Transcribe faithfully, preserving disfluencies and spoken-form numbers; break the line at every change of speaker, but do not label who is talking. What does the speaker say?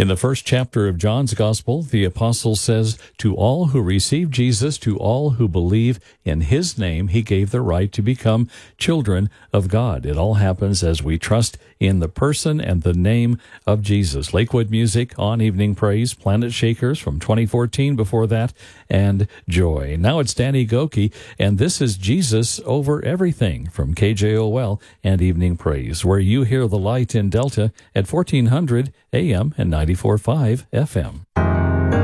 In the first chapter of John's Gospel, the apostle says, "To all who receive Jesus, to all who believe in his name, he gave the right to become children of God." It all happens as we trust in the person and the name of Jesus. Lakewood Music on Evening Praise, Planet Shakers from twenty fourteen before that, and Joy. Now it's Danny Goki, and this is Jesus Over Everything from K J O L and Evening Praise, where you hear the light in Delta at fourteen hundred A M and ninety-four point five F M.